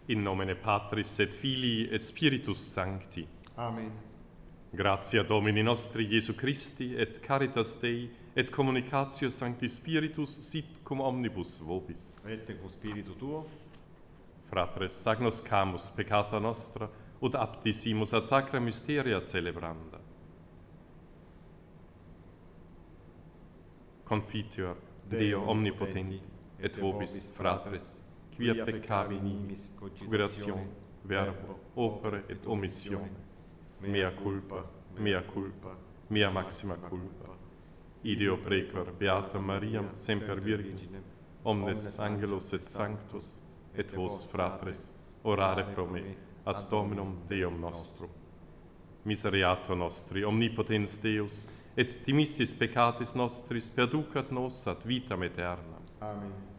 In nomine Patris et Filii et Spiritus Sancti. Amen. Gratia Domini nostri Iesu Christi et caritas Dei et communicatio Sancti Spiritus sit cum omnibus vobis. Et cum spiritu tuo, Fratres, agnos camus peccata nostra, ut aptissimus ad sacra mysteria celebranda. Confiteor Deo omnipotenti, et vobis, fratres, quia peccavi nimis, cogitatione, verbo, opere et omissione, mea culpa, mea maxima culpa. Ideo precor Beatam Mariam semper Virginem, omnes angelos et sanctos, et vos, fratres, orare pro me, ad Dominum Deum nostrum. Misereatur nostri, omnipotens Deus, et dimissis peccatis nostris perducat nos ad vitam aeternam. Amen.